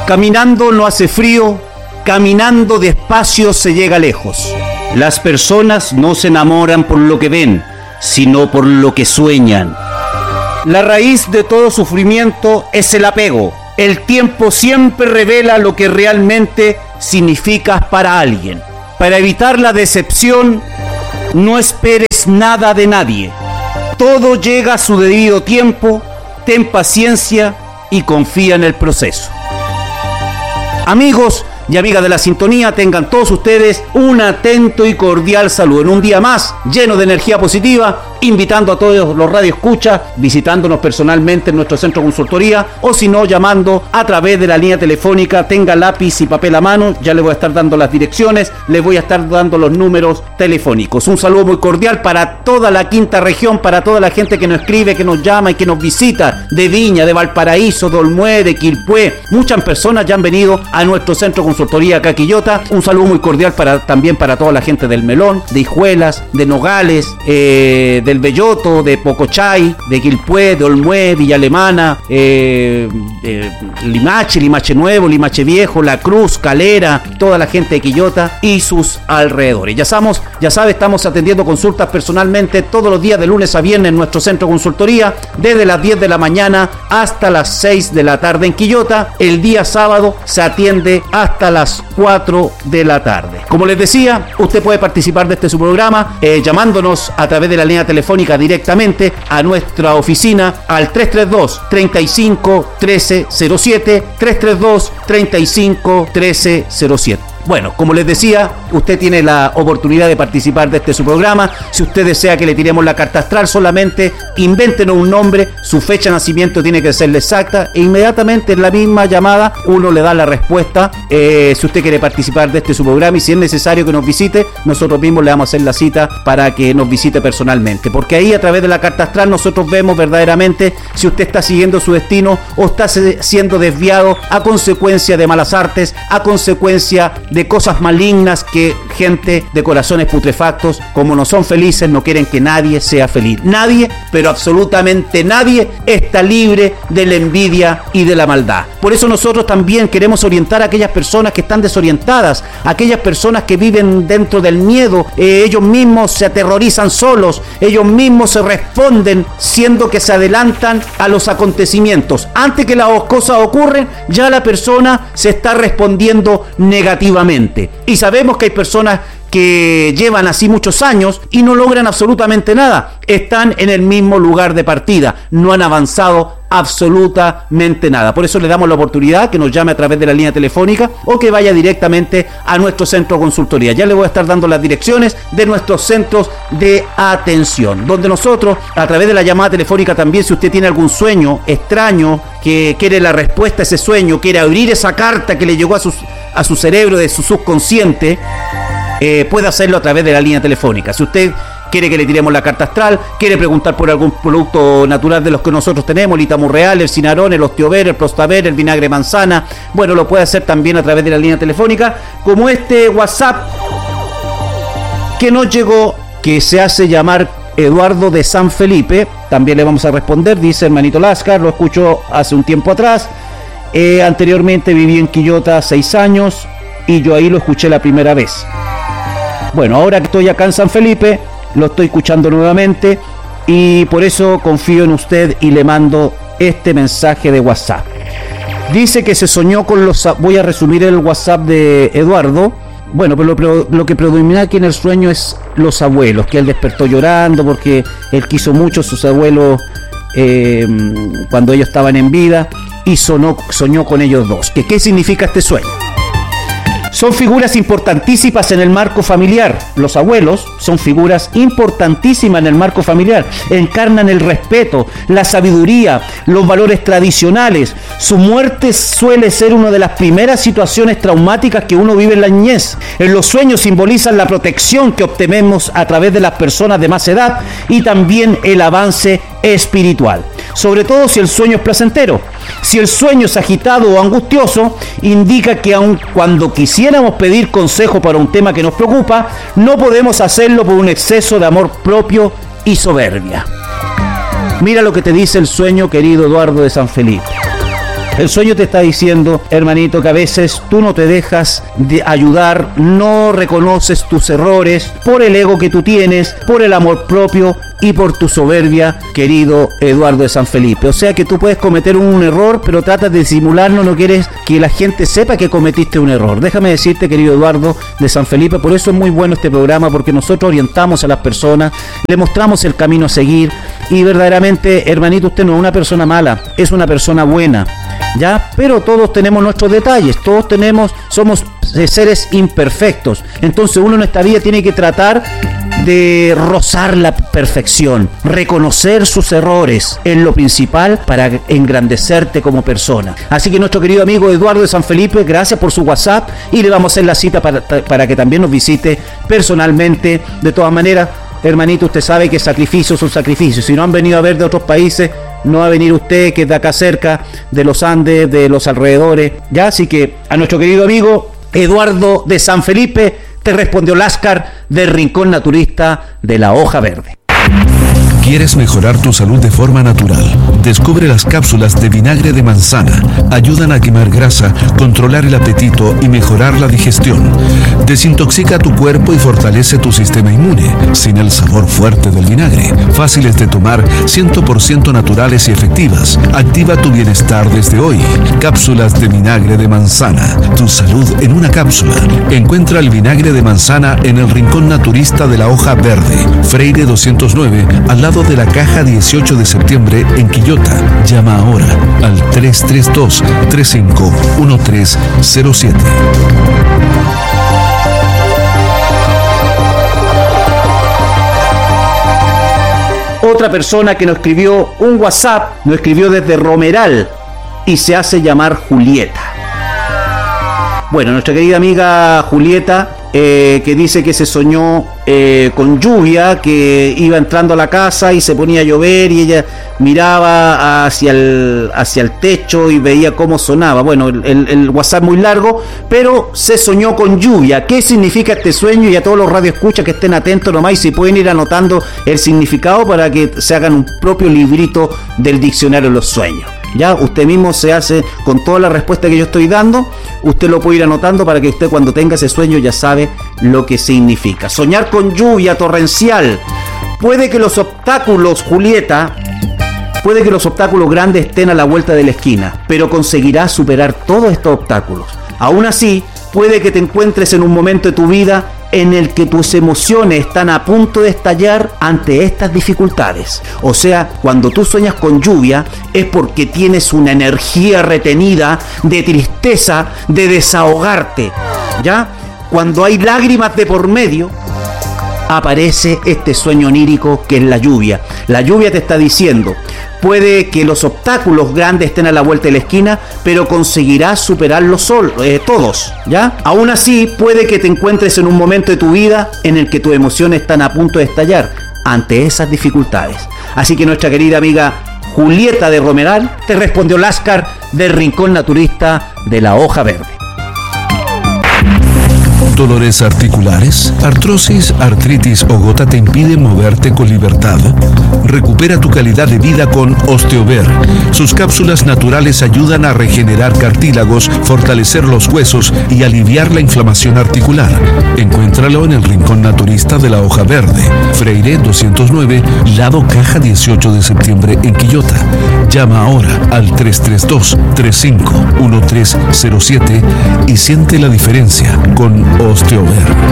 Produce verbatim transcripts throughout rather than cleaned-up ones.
Caminando no hace frío, caminando despacio se llega lejos. Las personas no se enamoran por lo que ven, sino por lo que sueñan. La raíz de todo sufrimiento es el apego. El tiempo siempre revela lo que realmente significas para alguien. Para evitar la decepción, no esperes nada de nadie. Todo llega a su debido tiempo, ten paciencia y confía en el proceso. Amigos y amigas de la sintonía, tengan todos ustedes un atento y cordial saludo en un día más lleno de energía positiva, invitando a todos los radioescuchas, visitándonos personalmente en nuestro centro de consultoría o si no, llamando a través de la línea telefónica. Tenga lápiz y papel a mano, ya les voy a estar dando las direcciones, les voy a estar dando los números telefónicos. Un saludo muy cordial para toda la quinta región, para toda la gente que nos escribe, que nos llama y que nos visita de Viña, de Valparaíso, de Olmué, de Quilpué. Muchas personas ya han venido a nuestro centro de consultoría acá, Quillota. Un saludo muy cordial para, también para toda la gente del Melón, de Hijuelas, de Nogales, eh, del Belloto, de Pocochay, de Quilpué, de Olmué, Villa Alemana, eh, eh, Limache, Limache Nuevo, Limache Viejo, La Cruz, Calera, toda la gente de Quillota y sus alrededores. Ya sabemos, ya sabe, estamos atendiendo consultas personalmente todos los días de lunes a viernes en nuestro centro de consultoría, desde las diez de la mañana hasta las seis de la tarde en Quillota. El día sábado se atiende hasta las cuatro de la tarde. Como les decía, usted puede participar de este su programa eh, llamándonos a través de la línea telefónica directamente a nuestra oficina al tres tres dos, tres cinco, uno tres cero siete, tres tres dos, tres cinco, uno tres cero siete. Bueno, como les decía, usted tiene la oportunidad de participar de este su programa. Si usted desea que le tiremos la carta astral, solamente invéntenos un nombre, su fecha de nacimiento tiene que ser exacta e inmediatamente en la misma llamada uno le da la respuesta. Eh, si usted quiere participar de este su programa y si es necesario que nos visite, nosotros mismos le vamos a hacer la cita para que nos visite personalmente. Porque ahí a través de la carta astral nosotros vemos verdaderamente si usted está siguiendo su destino o está siendo desviado a consecuencia de malas artes, a consecuencia de de cosas malignas que gente de corazones putrefactos, como no son felices, no quieren que nadie sea feliz. Nadie, pero absolutamente nadie está libre de la envidia y de la maldad. Por eso nosotros también queremos orientar a aquellas personas que están desorientadas, a aquellas personas que viven dentro del miedo. Eh, ellos mismos se aterrorizan solos, ellos mismos se responden siendo que se adelantan a los acontecimientos. Antes que las cosas ocurren, ya la persona se está respondiendo negativamente. Y sabemos que hay personas que llevan así muchos años y no logran absolutamente nada. Están en el mismo lugar de partida, no han avanzado absolutamente nada. Por eso le damos la oportunidad que nos llame a través de la línea telefónica o que vaya directamente a nuestro centro de consultoría. Ya le voy a estar dando las direcciones de nuestros centros de atención, donde nosotros, a través de la llamada telefónica también, si usted tiene algún sueño extraño, que quiere la respuesta a ese sueño, quiere abrir esa carta que le llegó a su, a su cerebro de su subconsciente, eh, puede hacerlo a través de la línea telefónica. Si usted quiere que le tiremos la carta astral, quiere preguntar por algún producto natural de los que nosotros tenemos, el Itamurreal, el Cinarón, el Osteover, el Prostaver, el vinagre manzana, bueno, lo puede hacer también a través de la línea telefónica, como este WhatsApp que nos llegó, que se hace llamar Eduardo de San Felipe. También le vamos a responder. Dice: hermanito Lascar, lo escucho hace un tiempo atrás, eh, anteriormente viví en Quillota seis años y yo ahí lo escuché la primera vez. Bueno, ahora que estoy acá en San Felipe, lo estoy escuchando nuevamente y por eso confío en usted y le mando este mensaje de WhatsApp. Dice que se soñó con los... Voy a resumir el WhatsApp de Eduardo. Bueno, pero lo, lo que predomina aquí en el sueño es los abuelos, que él despertó llorando porque él quiso mucho a sus abuelos eh, cuando ellos estaban en vida y sonó, soñó con ellos dos. ¿Qué, qué significa este sueño? Son figuras importantísimas en el marco familiar. Los abuelos son figuras importantísimas en el marco familiar. Encarnan el respeto, la sabiduría, los valores tradicionales. Su muerte suele ser una de las primeras situaciones traumáticas que uno vive en la niñez. En los sueños simbolizan la protección que obtenemos a través de las personas de más edad y también el avance espiritual. Sobre todo si el sueño es placentero. Si el sueño es agitado o angustioso, indica que aun cuando quisiéramos pedir consejo para un tema que nos preocupa, no podemos hacerlo por un exceso de amor propio y soberbia. Mira lo que te dice el sueño, querido Eduardo de San Felipe. El sueño te está diciendo, hermanito, que a veces tú no te dejas de ayudar, no reconoces tus errores por el ego que tú tienes, por el amor propio y por tu soberbia, querido Eduardo de San Felipe. O sea que tú puedes cometer un error, pero tratas de disimularlo, no quieres que la gente sepa que cometiste un error. Déjame decirte, querido Eduardo de San Felipe, por eso es muy bueno este programa, porque nosotros orientamos a las personas, le mostramos el camino a seguir, y verdaderamente, hermanito, usted no es una persona mala, es una persona buena, ¿ya? Pero todos tenemos nuestros detalles, todos tenemos, somos seres imperfectos. Entonces uno en esta vida tiene que tratar de rozar la perfección, reconocer sus errores en lo principal para engrandecerte como persona. Así que nuestro querido amigo Eduardo de San Felipe, gracias por su WhatsApp, y le vamos a hacer la cita para, para que también nos visite personalmente. De todas maneras, hermanito, usted sabe que sacrificios son sacrificios. Si no han venido a ver de otros países, no va a venir usted, que es de acá cerca, de los Andes, de los alrededores, ¿ya? Así que a nuestro querido amigo Eduardo de San Felipe te respondió Láscar del Rincón Naturista de la Hoja Verde. ¿Quieres mejorar tu salud de forma natural? Descubre las cápsulas de vinagre de manzana. Ayudan a quemar grasa, controlar el apetito y mejorar la digestión. Desintoxica tu cuerpo y fortalece tu sistema inmune, sin el sabor fuerte del vinagre. Fáciles de tomar, cien por ciento naturales y efectivas. Activa tu bienestar desde hoy. Cápsulas de vinagre de manzana. Tu salud en una cápsula. Encuentra el vinagre de manzana en el Rincón Naturista de la Hoja Verde, Freire doscientos nueve, al lado de la caja dieciocho de septiembre en Quillota. Llama ahora al tres tres dos, tres cinco uno tres cero siete. Otra persona que nos escribió un WhatsApp, nos escribió desde Romeral y se hace llamar Julieta. Bueno, nuestra querida amiga Julieta, eh, que dice que se soñó eh, con lluvia, que iba entrando a la casa y se ponía a llover y ella miraba hacia el, hacia el techo y veía cómo sonaba. Bueno, el, el, el WhatsApp muy largo, pero se soñó con lluvia. ¿Qué significa este sueño? Y a todos los radioescuchas que estén atentos nomás, y si pueden ir anotando el significado para que se hagan un propio librito del diccionario de los sueños. Ya, usted mismo se hace con toda la respuesta que yo estoy dando, usted lo puede ir anotando para que usted cuando tenga ese sueño ya sabe lo que significa. Soñar con lluvia torrencial. Puede que los obstáculos, Julieta, puede que los obstáculos grandes estén a la vuelta de la esquina, pero conseguirás superar todos estos obstáculos. Aún así, puede que te encuentres en un momento de tu vida en el que tus emociones están a punto de estallar ante estas dificultades. O sea, cuando tú sueñas con lluvia es porque tienes una energía retenida de tristeza, de desahogarte, ¿ya? Cuando hay lágrimas de por medio, aparece este sueño onírico que es la lluvia. La lluvia te está diciendo, puede que los obstáculos grandes estén a la vuelta de la esquina, pero conseguirás superarlos sol, eh, todos, ¿ya? Aún así, puede que te encuentres en un momento de tu vida en el que tus emociones están a punto de estallar ante esas dificultades. Así que nuestra querida amiga Julieta de Romeral te respondió Láscar del Rincón Naturista de la Hoja Verde. ¿Dolores articulares? ¿Artrosis, artritis o gota te impiden moverte con libertad? Recupera tu calidad de vida con Osteover. Sus cápsulas naturales ayudan a regenerar cartílagos, fortalecer los huesos y aliviar la inflamación articular. Encuéntralo en el Rincón Naturista de la Hoja Verde, Freire doscientos nueve, lado caja dieciocho de septiembre en Quillota. Llama ahora al tres tres dos, tres cinco uno tres cero siete y siente la diferencia con Osteover.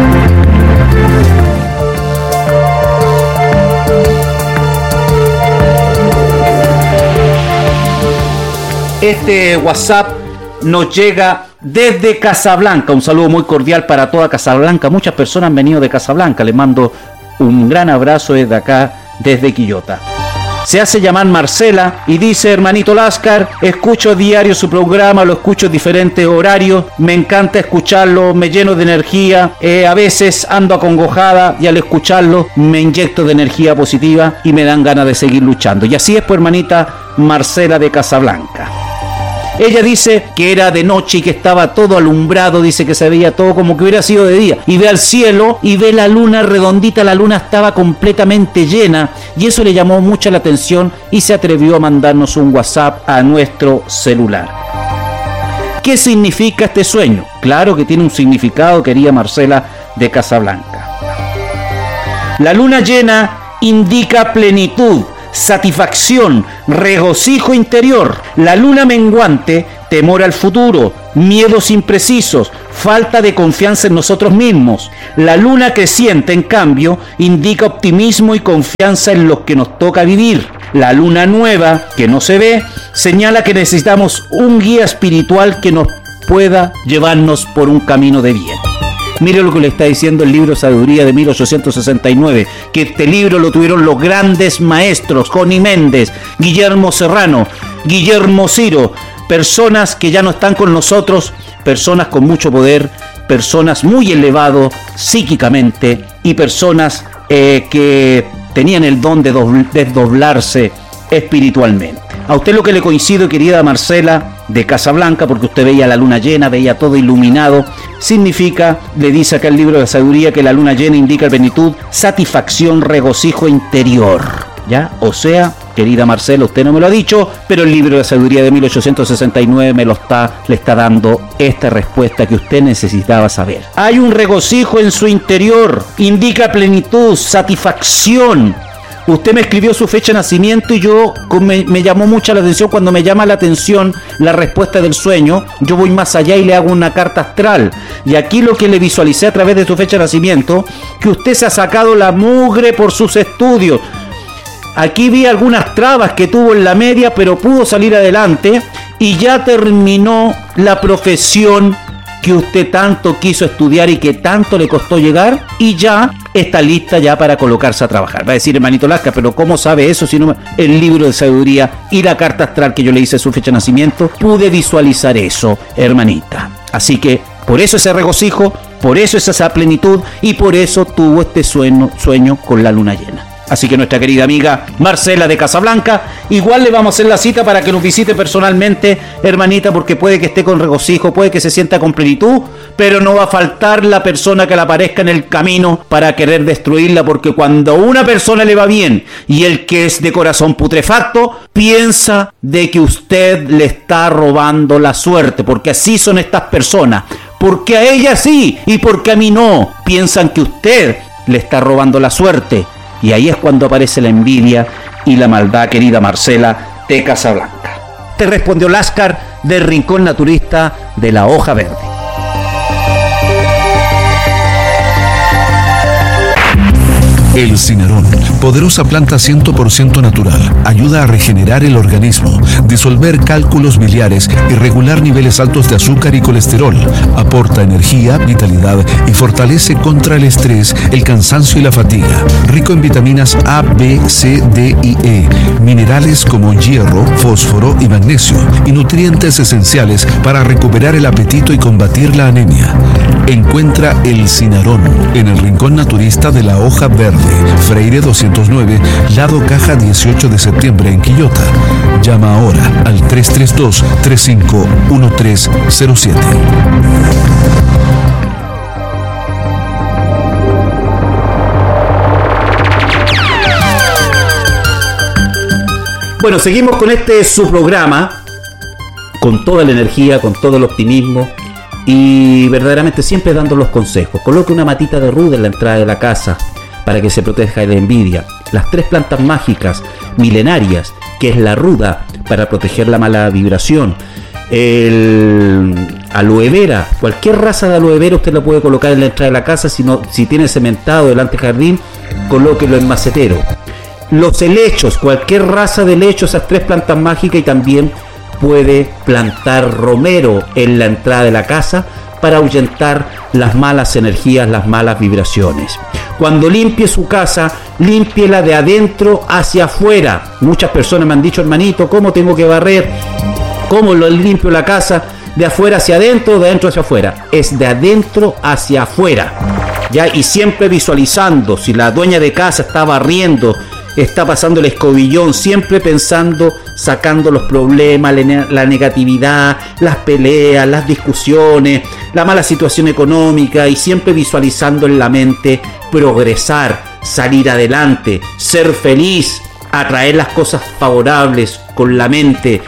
Este WhatsApp nos llega desde Casablanca. Un saludo muy cordial para toda Casablanca. Muchas personas han venido de Casablanca. Les mando un gran abrazo desde acá, desde Quillota. Se hace llamar Marcela y dice: hermanito Láscar, escucho diario su programa, lo escucho en diferentes horarios, me encanta escucharlo, me lleno de energía, eh, a veces ando acongojada y al escucharlo me inyecto de energía positiva y me dan ganas de seguir luchando. Y así es, pues, hermanita Marcela de Casablanca. Ella dice que era de noche y que estaba todo alumbrado, dice que se veía todo como que hubiera sido de día, y ve al cielo y ve la luna redondita, la luna estaba completamente llena, y eso le llamó mucho la atención y se atrevió a mandarnos un WhatsApp a nuestro celular. ¿Qué significa este sueño? Claro que tiene un significado, querida Marcela de Casablanca. La luna llena indica plenitud, satisfacción, regocijo interior. La luna menguante, temor al futuro, miedos imprecisos, falta de confianza en nosotros mismos. La luna creciente, en cambio, indica optimismo y confianza en lo que nos toca vivir. La luna nueva, que no se ve, señala que necesitamos un guía espiritual que nos pueda llevarnos por un camino de bien. Mire lo que le está diciendo el libro Sabiduría de mil ochocientos sesenta y nueve, que este libro lo tuvieron los grandes maestros, Connie Méndez, Guillermo Serrano, Guillermo Ciro, personas que ya no están con nosotros, personas con mucho poder, personas muy elevados psíquicamente y personas eh, que tenían el don de desdoblarse espiritualmente. A usted lo que le coincido, querida Marcela de Casablanca, porque usted veía la luna llena, veía todo iluminado, significa, le dice acá el libro de sabiduría, que la luna llena indica plenitud, satisfacción, regocijo interior, ¿ya? O sea, querida Marcela, usted no me lo ha dicho, pero el libro de sabiduría de mil ochocientos sesenta y nueve me lo está, le está dando esta respuesta que usted necesitaba saber. Hay un regocijo en su interior, indica plenitud, satisfacción. Usted me escribió su fecha de nacimiento y yo me, me llamó mucho la atención. Cuando me llama la atención la respuesta del sueño, yo voy más allá y le hago una carta astral. Y aquí lo que le visualicé a través de su fecha de nacimiento, que usted se ha sacado la mugre por sus estudios. Aquí vi algunas trabas que tuvo en la media, pero pudo salir adelante y ya terminó la profesión que usted tanto quiso estudiar y que tanto le costó llegar, y ya está lista ya para colocarse a trabajar. Va a decir, hermanito Lascar, pero ¿cómo sabe eso si no el libro de sabiduría y la carta astral que yo le hice su fecha de nacimiento? Pude visualizar eso, hermanita. Así que por eso ese regocijo, por eso es esa plenitud y por eso tuvo este sueño, sueño con la luna llena. Así que nuestra querida amiga Marcela de Casablanca, igual le vamos a hacer la cita para que nos visite personalmente, hermanita, porque puede que esté con regocijo, puede que se sienta con plenitud, pero no va a faltar la persona que le aparezca en el camino para querer destruirla, porque cuando a una persona le va bien y el que es de corazón putrefacto piensa de que usted le está robando la suerte, porque así son estas personas, porque a ella sí y porque a mí no, piensan que usted le está robando la suerte. Y ahí es cuando aparece la envidia y la maldad, querida Marcela de Casablanca. Te respondió Lascar del Rincón Naturista de la Hoja Verde. El cinarón, poderosa planta cien por ciento natural, ayuda a regenerar el organismo, disolver cálculos biliares y regular niveles altos de azúcar y colesterol. Aporta energía, vitalidad y fortalece contra el estrés, el cansancio y la fatiga. Rico en vitaminas A, B, C, D y E, minerales como hierro, fósforo y magnesio, y nutrientes esenciales para recuperar el apetito y combatir la anemia. Encuentra el cinarón en el Rincón Naturista de la Hoja Verde, Freire doscientos nueve, lado Caja dieciocho de septiembre en Quillota. Llama ahora al tres tres dos, tres cinco uno tres cero siete. Bueno, seguimos con este su programa, con toda la energía, con todo el optimismo y verdaderamente siempre dando los consejos. Coloque una matita de ruda en la entrada de la casa para que se proteja de la envidia. Las tres plantas mágicas milenarias, que es la ruda para proteger la mala vibración, el aloe vera, cualquier raza de aloe vera usted lo puede colocar en la entrada de la casa. Si, no, si tiene cementado el antejardín, colóquelo en macetero. Los helechos, cualquier raza de helecho, esas tres plantas mágicas, y también puede plantar romero en la entrada de la casa para ahuyentar las malas energías, las malas vibraciones. Cuando limpie su casa, límpiela de adentro hacia afuera. Muchas personas me han dicho, hermanito, ¿cómo tengo que barrer? ¿Cómo lo limpio la casa? ¿De afuera hacia adentro o de adentro hacia afuera? Es de adentro hacia afuera, ¿ya? Y siempre visualizando, si la dueña de casa está barriendo está pasando el escobillón, siempre pensando, sacando los problemas, la negatividad, las peleas, las discusiones, la mala situación económica, y siempre visualizando en la mente progresar, salir adelante, ser feliz, atraer las cosas favorables con la mente.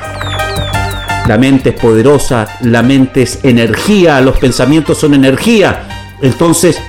La mente es poderosa, la mente es energía, los pensamientos son energía. Entonces,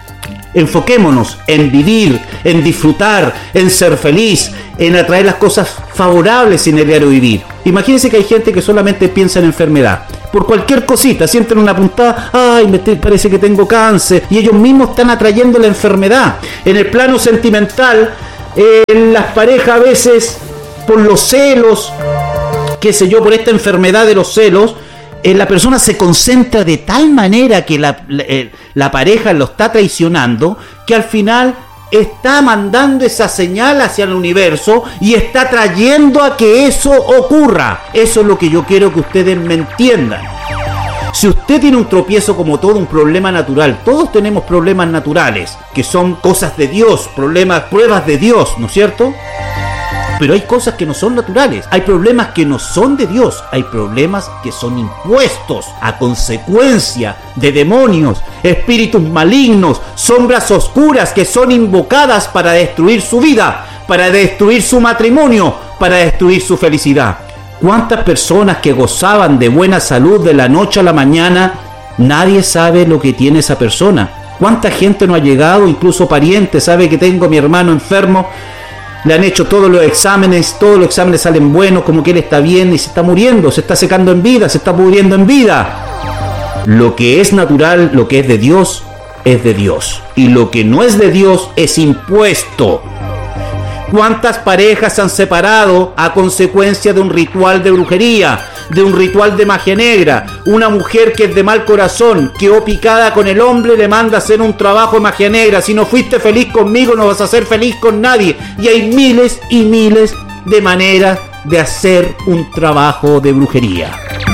enfoquémonos en vivir, en disfrutar, en ser feliz, en atraer las cosas favorables en el diario vivir. Imagínense que hay gente que solamente piensa en enfermedad. Por cualquier cosita, sienten una puntada, ay, me te, parece que tengo cáncer, y ellos mismos están atrayendo la enfermedad. En el plano sentimental, eh, las parejas a veces, por los celos, qué sé yo, por esta enfermedad de los celos, eh, la persona se concentra de tal manera que la, la, eh, la pareja lo está traicionando, que al final está mandando esa señal hacia el universo y está trayendo a que eso ocurra. Eso es lo que yo quiero que ustedes me entiendan. Si usted tiene un tropiezo como todo, un problema natural, todos tenemos problemas naturales, que son cosas de Dios, problemas, pruebas de Dios, ¿no es cierto? Pero hay cosas que no son naturales, hay problemas que no son de Dios, hay problemas que son impuestos a consecuencia de demonios, espíritus malignos, sombras oscuras que son invocadas para destruir su vida, para destruir su matrimonio, para destruir su felicidad. ¿Cuántas personas que gozaban de buena salud de la noche a la mañana, nadie sabe lo que tiene esa persona? ¿Cuánta gente no ha llegado, incluso parientes, sabe que tengo a mi hermano enfermo? Le han hecho todos los exámenes, todos los exámenes salen buenos, como que él está bien y se está muriendo, se está secando en vida, se está pudriendo en vida. Lo que es natural, lo que es de Dios, es de Dios. Y lo que no es de Dios es impuesto. ¿Cuántas parejas se han separado a consecuencia de un ritual de brujería, de un ritual de magia negra? Una mujer que es de mal corazón, quedó picada con el hombre, le manda a hacer un trabajo de magia negra. Si no fuiste feliz conmigo, no vas a ser feliz con nadie. Y hay miles y miles de maneras de hacer un trabajo de brujería.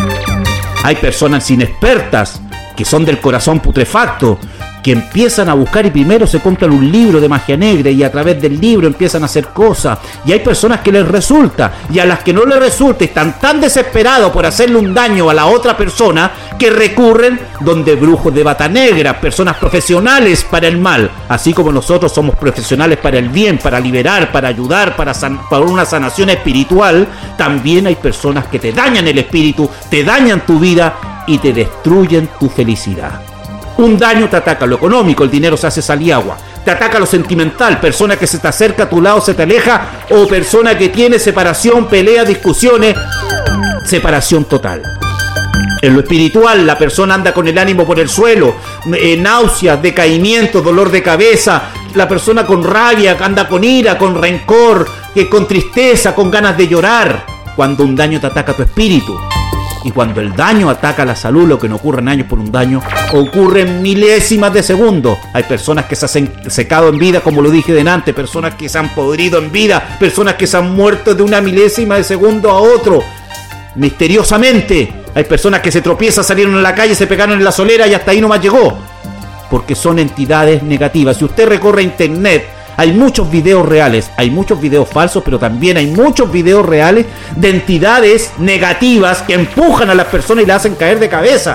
Hay personas inexpertas que son del corazón putrefacto, que empiezan a buscar y primero se compran un libro de magia negra y a través del libro empiezan a hacer cosas. Y hay personas que les resulta, y a las que no les resulta están tan desesperados por hacerle un daño a la otra persona que recurren donde brujos de bata negra, personas profesionales para el mal. Así como nosotros somos profesionales para el bien, para liberar, para ayudar, para, san- para una sanación espiritual, también hay personas que te dañan el espíritu, te dañan tu vida y te destruyen tu felicidad. Un daño te ataca lo económico, el dinero se hace sal y agua. Te ataca lo sentimental, persona que se te acerca a tu lado se te aleja, o persona que tiene separación, pelea, discusiones, separación total. En lo espiritual, la persona anda con el ánimo por el suelo, eh, náuseas, decaimiento, dolor de cabeza. La persona con rabia, anda con ira, con rencor, eh, con tristeza, con ganas de llorar. Cuando un daño te ataca tu espíritu. Y cuando el daño ataca la salud, lo que no ocurre en años por un daño, ocurre en milésimas de segundo. Hay personas que se han secado en vida, como lo dije delante, personas que se han podrido en vida, personas que se han muerto de una milésima de segundo a otro, misteriosamente. Hay personas que se tropiezan, salieron a la calle, se pegaron en la solera y hasta ahí nomás llegó, porque son entidades negativas. Si usted recorre internet, hay muchos videos reales, hay muchos videos falsos, pero también hay muchos videos reales de entidades negativas que empujan a las personas y las hacen caer de cabeza.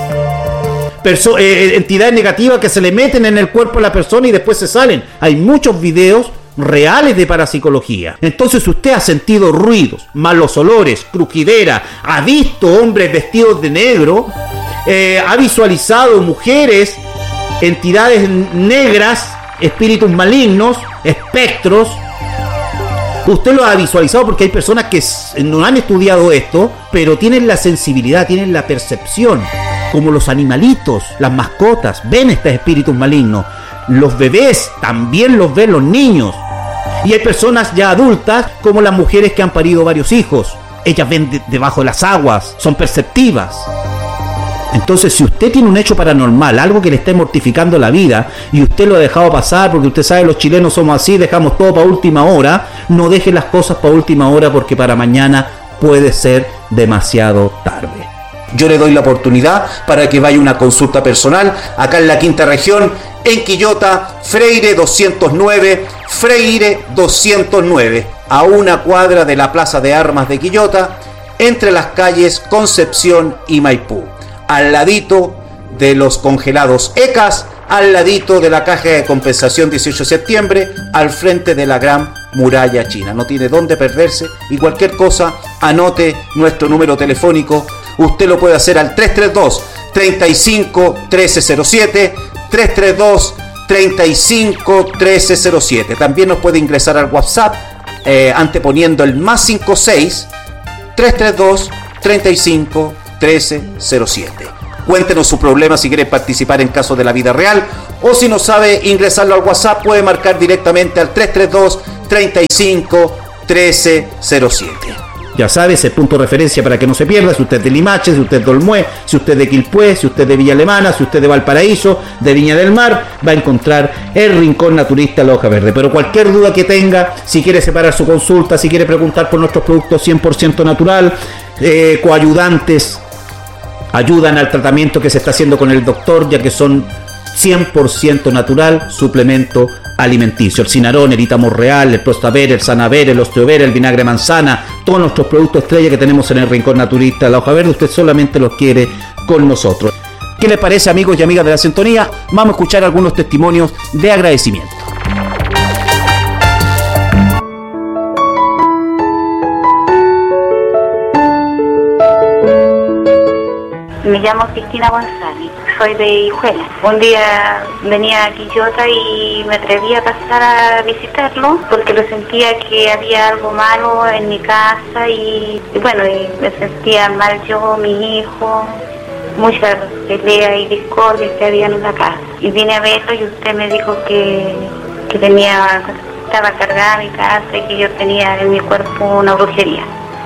Perso- eh, entidades negativas que se le meten en el cuerpo a la persona y después se salen. Hay muchos videos reales de parapsicología. Entonces, si usted ha sentido ruidos, malos olores, crujidera, ha visto hombres vestidos de negro, eh, ha visualizado mujeres, entidades negras, espíritus malignos, espectros, usted lo ha visualizado, porque hay personas que no han estudiado esto, pero tienen la sensibilidad, tienen la percepción, como los animalitos, las mascotas, ven estos espíritus malignos. Los bebés también los ven los niños. Y hay personas ya adultas, como las mujeres que han parido varios hijos. Ellas ven de- debajo de las aguas, son perceptivas. Entonces, si usted tiene un hecho paranormal, algo que le está mortificando la vida, y usted lo ha dejado pasar, porque usted sabe, los chilenos somos así, dejamos todo para última hora, no deje las cosas para última hora, porque para mañana puede ser demasiado tarde. Yo le doy la oportunidad para que vaya a una consulta personal, acá en la quinta región, en Quillota, Freire doscientos nueve, Freire doscientos nueve, a una cuadra de la Plaza de Armas de Quillota, entre las calles Concepción y Maipú, al ladito de los congelados E C A S, al ladito de la Caja de Compensación dieciocho de septiembre, al frente de la Gran Muralla China. No tiene dónde perderse, y cualquier cosa, anote nuestro número telefónico. Usted lo puede hacer al tres tres dos, treinta y cinco, trece cero siete, tres tres dos, treinta y cinco, trece cero siete. También nos puede ingresar al WhatsApp eh, anteponiendo el más cincuenta y seis, trescientos treinta y dos, treinta y cinco, trece cero siete. Cuéntenos su problema si quiere participar en casos de la vida real, o si no sabe ingresarlo al WhatsApp, puede marcar directamente al trescientos treinta y dos, treinta y cinco, trece cero siete. Ya sabe, ese punto de referencia para que no se pierda. Si usted es de Limache, si usted es de Olmué, si usted es de Quilpué, si usted es de Villa Alemana, si usted es de Valparaíso, de Viña del Mar, va a encontrar el Rincón Naturista La Hoja Verde. Pero cualquier duda que tenga, si quiere separar su consulta, si quiere preguntar por nuestros productos cien por ciento natural, eh, coayudantes, ayudan al tratamiento que se está haciendo con el doctor, ya que son cien por ciento natural, suplemento alimenticio. El Cinarón, el Ítamo Real, el Prostaver, el Sanaver, el Osteover, el vinagre manzana, todos nuestros productos estrella que tenemos en el Rincón Naturista La Hoja Verde, usted solamente los quiere con nosotros. ¿Qué les parece, amigos y amigas de la sintonía? Vamos a escuchar algunos testimonios de agradecimiento. Me llamo Cristina González, soy de Hijuela. Un día venía a Quillota y me atreví a pasar a visitarlo porque lo sentía que había algo malo en mi casa y, y bueno, y me sentía mal yo, mi hijo, muchas peleas y discordias que había en la casa. Y vine a verlo y usted me dijo que, que tenía, estaba cargada mi casa y que yo tenía en mi cuerpo una brujería.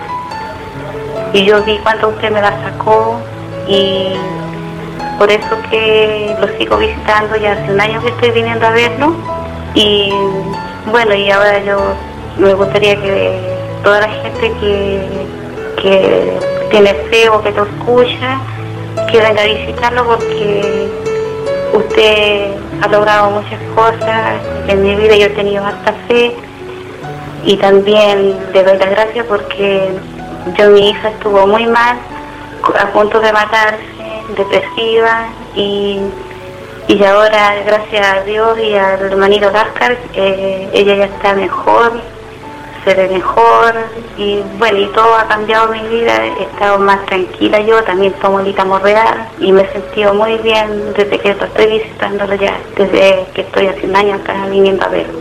Y yo vi cuando usted me la sacó. Y por eso que lo sigo visitando, ya hace un año que estoy viniendo a verlo. Y bueno, y ahora yo me gustaría que toda la gente que, que tiene fe o que lo escucha, que venga a visitarlo, porque usted ha logrado muchas cosas en mi vida. Yo he tenido harta fe y también le doy las gracias porque yo, mi hija estuvo muy mal, a punto de matarse, depresiva, y, y ahora, gracias a Dios y al hermanito Láscar, eh, ella ya está mejor, se ve mejor, y bueno, y todo ha cambiado mi vida. He estado más tranquila yo, también tomo el Ítamo Real, y me he sentido muy bien desde que lo estoy visitándolo ya, desde que estoy hace un año acá viniendo a verlo.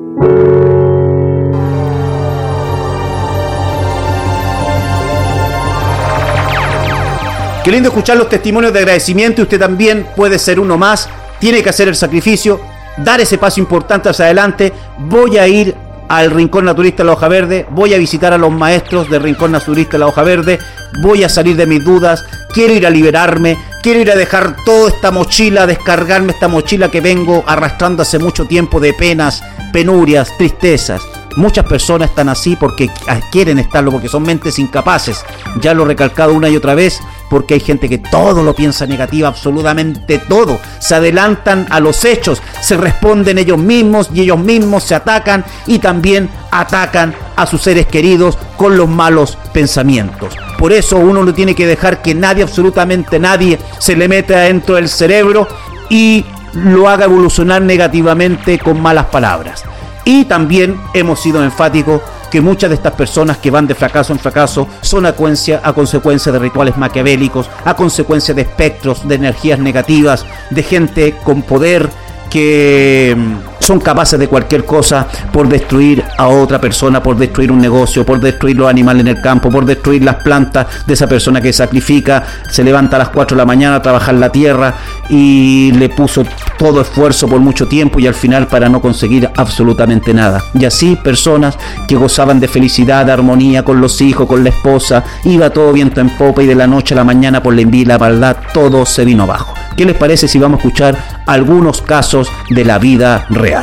Qué lindo escuchar los testimonios de agradecimiento, y usted también puede ser uno más. Tiene que hacer el sacrificio, dar ese paso importante hacia adelante. Voy a ir al Rincón Naturista La Hoja Verde, voy a visitar a los maestros del Rincón Naturista La Hoja Verde, voy a salir de mis dudas, quiero ir a liberarme, quiero ir a dejar toda esta mochila, descargarme esta mochila que vengo arrastrando hace mucho tiempo de penas, penurias, tristezas. Muchas personas están así porque quieren estarlo, porque son mentes incapaces. Ya lo he recalcado una y otra vez, porque hay gente que todo lo piensa negativo, absolutamente todo. Se adelantan a los hechos, se responden ellos mismos y ellos mismos se atacan, y también atacan a sus seres queridos con los malos pensamientos. Por eso uno no tiene que dejar que nadie, absolutamente nadie, se le meta dentro del cerebro y lo haga evolucionar negativamente con malas palabras. Y también hemos sido enfáticos que muchas de estas personas que van de fracaso en fracaso son a consecuencia, a consecuencia de rituales maquiavélicos, a consecuencia de espectros, de energías negativas, de gente con poder que son capaces de cualquier cosa por destruir a otra persona, por destruir un negocio, por destruir los animales en el campo, por destruir las plantas de esa persona que sacrifica, se levanta a las cuatro de la mañana a trabajar la tierra y le puso todo esfuerzo por mucho tiempo, y al final para no conseguir absolutamente nada. Y así personas que gozaban de felicidad, de armonía con los hijos, con la esposa, iba todo viento en popa, y de la noche a la mañana por la envidia y la maldad todo se vino abajo. ¿Qué les parece si vamos a escuchar algunos casos de la vida real?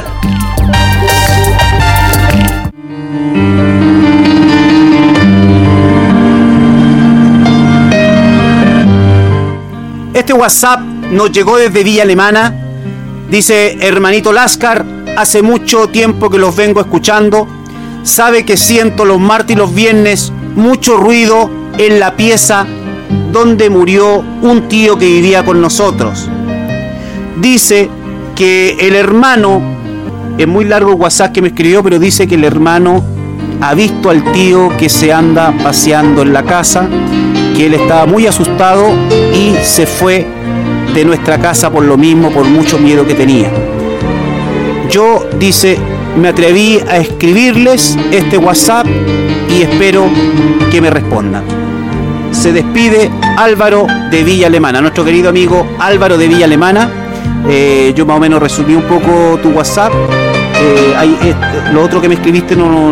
Este WhatsApp nos llegó desde Villa Alemana. Dice: hermanito Láscar, hace mucho tiempo que los vengo escuchando. Sabe que siento los martes y los viernes mucho ruido en la pieza donde murió un tío que vivía con nosotros. Dice que el hermano, es muy largo el WhatsApp que me escribió, pero dice que el hermano ha visto al tío que se anda paseando en la casa, que él estaba muy asustado y se fue de nuestra casa por lo mismo, por mucho miedo que tenía. Yo, dice, me atreví a escribirles este WhatsApp y espero que me respondan. Se despide Álvaro de Villa Alemana, nuestro querido amigo Álvaro de Villa Alemana. Eh, yo más o menos resumí un poco tu WhatsApp. Eh, hay, eh, lo otro que me escribiste no,